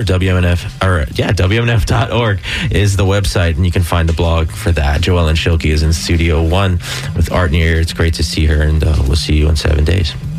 WMNF.org is the website, and you can find the blog for that. Joellen Schilke is in Studio One with Art Near. It's great to see her, and we'll see you in 7 days.